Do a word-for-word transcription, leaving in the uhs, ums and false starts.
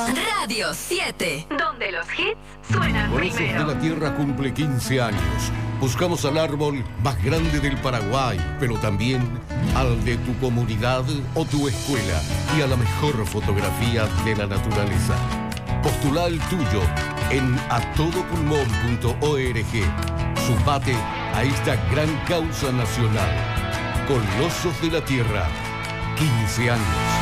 Radio siete, donde los hits suenan Voces primero. de la Tierra cumple quince años. Buscamos al árbol más grande del Paraguay, pero también al de tu comunidad o tu escuela y a la mejor fotografía de la naturaleza. Postula el tuyo en a todo pulmón punto org. Sumate a esta gran causa nacional. Colosos de la Tierra, quince años.